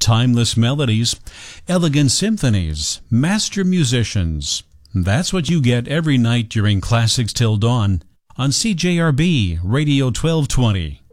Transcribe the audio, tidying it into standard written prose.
timeless melodies, elegant symphonies, master musicians. That's what you get every night during Classics Till Dawn on CJRB Radio 1220.